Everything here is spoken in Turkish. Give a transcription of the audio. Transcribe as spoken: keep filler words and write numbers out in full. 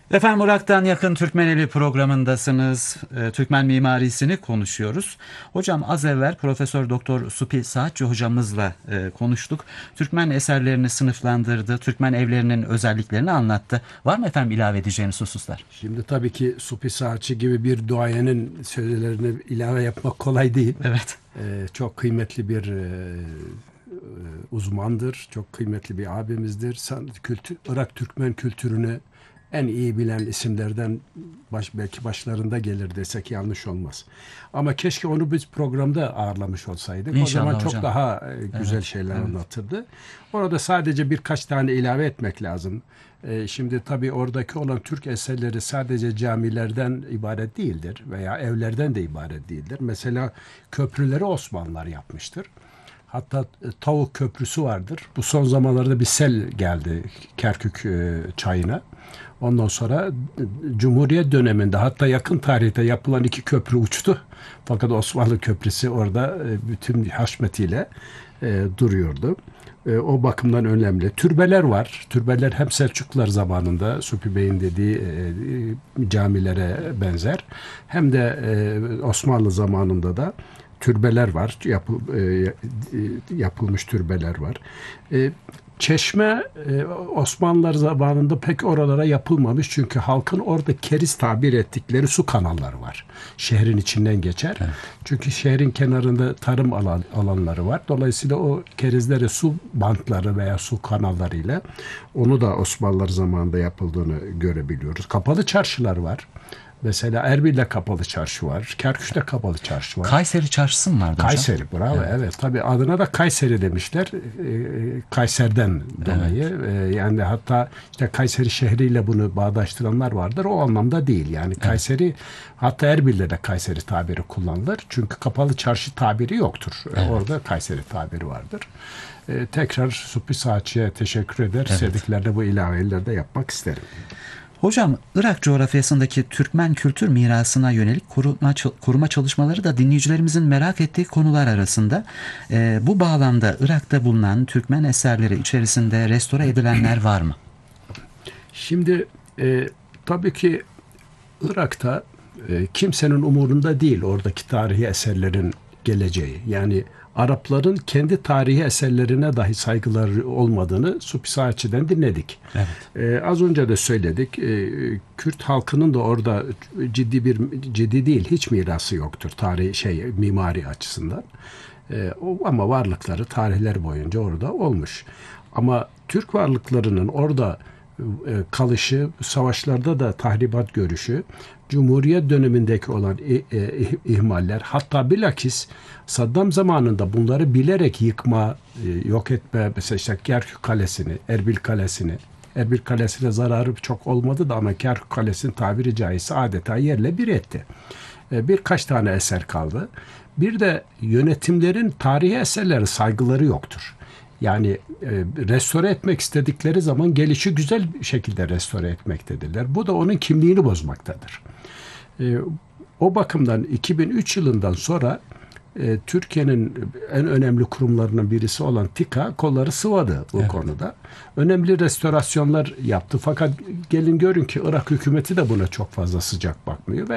Efendim Irak'tan yakın Türkmeneli programındasınız. Ee, Türkmen mimarisini konuşuyoruz. Hocam az evvel Profesör Doktor Supi Saatçi hocamızla e, konuştuk. Türkmen eserlerini sınıflandırdı. Türkmen evlerinin özelliklerini anlattı. Var mı efendim ilave edeceğiniz hususlar? Şimdi tabii ki Supi Saatçi gibi bir duayenin sözlerini ilave yapmak kolay değil. Evet. Ee, çok kıymetli bir e, uzmandır. Çok kıymetli bir abimizdir. San- Kültür, Irak Türkmen kültürünü en iyi bilen isimlerden baş, belki başlarında gelir desek yanlış olmaz. Ama keşke onu biz programda ağırlamış olsaydık. O İnşallah zaman çok hocam. daha e, güzel Evet, şeyler evet. anlatırdı. Orada sadece birkaç tane ilave etmek lazım. E, şimdi tabii oradaki olan Türk eserleri sadece camilerden ibaret değildir veya evlerden de ibaret değildir. Mesela köprüleri Osmanlılar yapmıştır. Hatta e, Tavuk Köprüsü vardır. Bu son zamanlarda bir sel geldi Kerkük e, çayına. Ondan sonra e, Cumhuriyet döneminde hatta yakın tarihte yapılan iki köprü uçtu. Fakat Osmanlı Köprüsü orada e, bütün haşmetiyle e, duruyordu. E, o bakımdan önemli. Türbeler var. Türbeler hem Selçuklular zamanında Supi Bey'in dediği e, e, camilere benzer. Hem de e, Osmanlı zamanında da türbeler var. Yapı, e, yapılmış türbeler var. E, Çeşme e, Osmanlılar zamanında pek oralara yapılmamış. Çünkü halkın orada keriz tabir ettikleri su kanalları var. Şehrin içinden geçer. Evet. Çünkü şehrin kenarında tarım alan, alanları var. Dolayısıyla o kerizleri su bantları veya su kanallarıyla onu da Osmanlılar zamanında yapıldığını görebiliyoruz. Kapalı çarşılar var. Mesela Erbil'de kapalı çarşı var. Kerkük'te kapalı çarşı var. Kayseri çarşısı mı vardı hocam? Kayseri, bravo. Evet. evet. Tabii adına da Kayseri demişler. Ee, Kayser'den dolayı. Evet. Ee, yani hatta işte Kayseri şehriyle bunu bağdaştıranlar vardır. O anlamda değil. Yani Kayseri, evet. Hatta Erbil'de de Kayseri tabiri kullanılır. Çünkü kapalı çarşı tabiri yoktur. Evet. Orada Kayseri tabiri vardır. Ee, tekrar Supi Saatçı'ya teşekkür eder. Evet. Sevdiklerine bu ilaveleri de yapmak isterim. Hocam, Irak coğrafyasındaki Türkmen kültür mirasına yönelik koruma, koruma çalışmaları da dinleyicilerimizin merak ettiği konular arasında. E, bu bağlamda Irak'ta bulunan Türkmen eserleri içerisinde restore edilenler var mı? Şimdi e, tabii ki Irak'ta e, kimsenin umurunda değil oradaki tarihi eserlerin geleceği. Yani Arapların kendi tarihi eserlerine dahi saygıları olmadığını Supi Saatçı'dan dinledik. Evet. Ee, az önce de söyledik. Ee, Kürt halkının da orada ciddi bir ciddi değil hiç mirası yoktur tarihi şey mimari açısından. Ee, o, ama varlıkları tarihler boyunca orada olmuş. Ama Türk varlıklarının orada e, kalışı, savaşlarda da tahribat görüşü, Cumhuriyet dönemindeki olan e, e, ihmaller, hatta bilakis Saddam zamanında bunları bilerek yıkma, e, yok etme, mesela işte Kerkük Kalesi'ni, Erbil Kalesi'ni, Erbil Kalesi'ne zararı çok olmadı da ama Kerkük Kalesi'nin tabiri caizse adeta yerle bir etti. E, birkaç tane eser kaldı. Bir de yönetimlerin tarihi eserlere saygıları yoktur. Yani e, restore etmek istedikleri zaman gelişi güzel bir şekilde restore etmektedirler. Bu da onun kimliğini bozmaktadır. E, o bakımdan iki bin üç yılından sonra e, Türkiye'nin en önemli kurumlarından birisi olan TİKA kolları sıvadı bu evet. konuda. Önemli restorasyonlar yaptı. Fakat gelin görün ki Irak hükümeti de buna çok fazla sıcak bakmıyor.